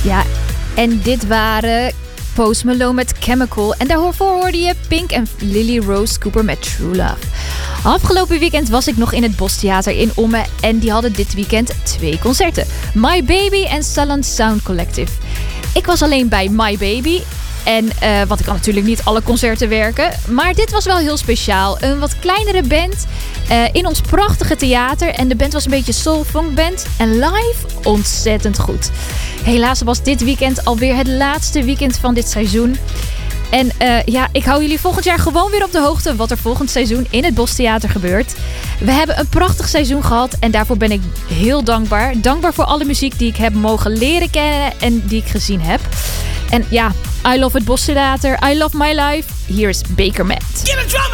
Ja, en dit waren Post Malone met Chemical. En daarvoor hoorde je Pink en Lily Rose Cooper met True Love. Afgelopen weekend was ik nog in het Bostheater in Ommen. En die hadden dit weekend 2 concerten. My Baby en Salon Sound Collective. Ik was alleen bij My Baby. Want ik kan natuurlijk niet alle concerten werken. Maar dit was wel heel speciaal. Een wat kleinere band in ons prachtige theater. En de band was een beetje soul-funk band. En live ontzettend goed. Helaas was dit weekend alweer het laatste weekend van dit seizoen. En ik hou jullie volgend jaar gewoon weer op de hoogte wat er volgend seizoen in het Bostheater gebeurt. We hebben een prachtig seizoen gehad en daarvoor ben ik heel dankbaar. Dankbaar voor alle muziek die ik heb mogen leren kennen en die ik gezien heb. En ja, I love het Bostheater, I love my life. Hier is Baker Matt.